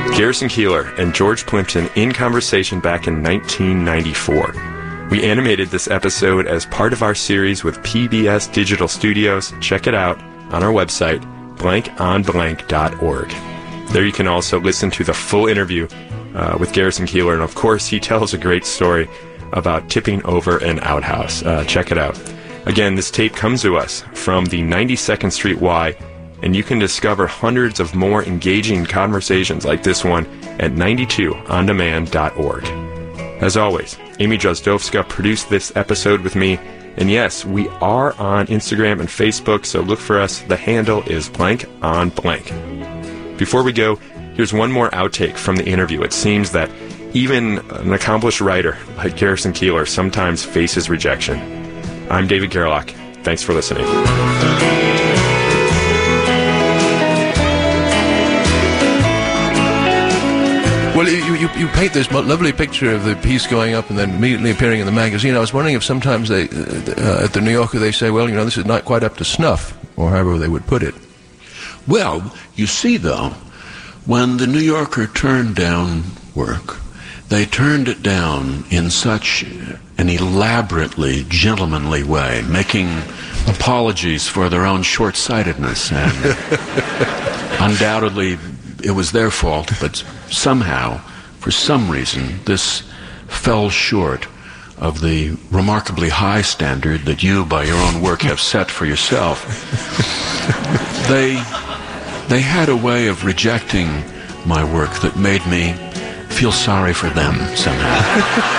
Garrison Keillor and George Plimpton in conversation back in 1994. We animated this episode as part of our series with PBS Digital Studios. Check it out on our website, blankonblank.org. There you can also listen to the full interview with Garrison Keillor, and of course he tells a great story about tipping over an outhouse. Check it out. Again, this tape comes to us from the 92nd Street Y, and you can discover hundreds of more engaging conversations like this one at 92ondemand.org. As always, Amy Drozdowska produced this episode with me, and yes, we are on Instagram and Facebook, so look for us. The handle is blankonblank. Before we go, here's one more outtake from the interview. It seems that even an accomplished writer like Garrison Keillor sometimes faces rejection. I'm David Gerlach. Thanks for listening. Well, you paint this lovely picture of the piece going up and then immediately appearing in the magazine. I was wondering if sometimes they, at the New Yorker, they say, well, this is not quite up to snuff, or however they would put it. Well, you see, though, when the New Yorker turned down work, they turned it down in such an elaborately gentlemanly way, making apologies for their own short-sightedness, and undoubtedly it was their fault, but somehow, for some reason, this fell short of the remarkably high standard that you, by your own work, have set for yourself. They had a way of rejecting my work that made me feel sorry for them somehow.